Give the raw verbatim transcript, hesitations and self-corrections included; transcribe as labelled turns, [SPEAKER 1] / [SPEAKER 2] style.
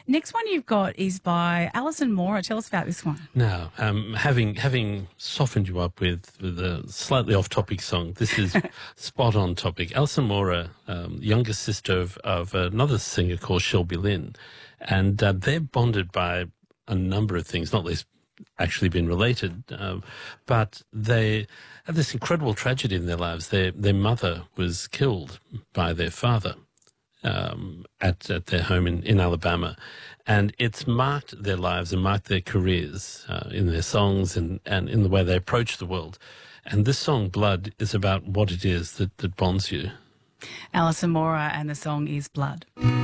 [SPEAKER 1] Next one you've got is by Alison Mora. Tell us about this one.
[SPEAKER 2] Now, um, having having softened you up with, with a slightly off-topic song, this is spot on topic. Alison Mora, um, younger sister of, of another singer called Shelby Lynn, and uh, they're bonded by a number of things, not least actually been related, uh, but they have this incredible tragedy in their lives. Their their mother was killed by their father. Um, at, at their home in, in Alabama. And it's marked their lives and marked their careers uh, in their songs and, and in the way they approach the world. And this song, Blood, is about what it is that, that bonds you.
[SPEAKER 1] Alison Mora, and the song is Blood.